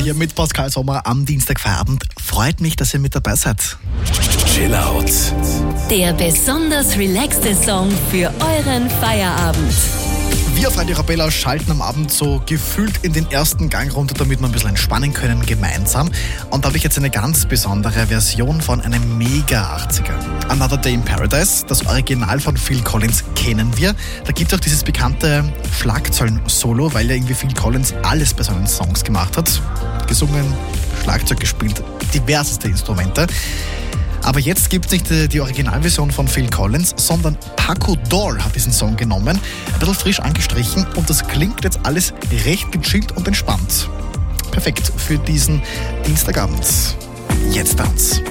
hier mit Pascal Sommer am Dienstagfeierabend. Freut mich, dass ihr mit dabei seid. Chill out. Der besonders relaxte Song für euren Feierabend. Wir auf Radio Arabella schalten am Abend so gefühlt in den ersten Gang runter, damit wir ein bisschen entspannen können gemeinsam. Und da habe ich jetzt eine ganz besondere Version von einem Mega-80er. Another Day in Paradise, das Original von Phil Collins kennen wir. Da gibt es auch dieses bekannte Schlagzeug-Solo, weil ja irgendwie Phil Collins alles bei seinen Songs gemacht hat. Gesungen, Schlagzeug gespielt, diverseste Instrumente. Aber jetzt gibt es nicht die Originalversion von Phil Collins, sondern Paco Dor hat diesen Song genommen, ein bisschen frisch angestrichen und das klingt jetzt alles recht gechillt und entspannt. Perfekt für diesen Dienstagabend. Jetzt Tanz.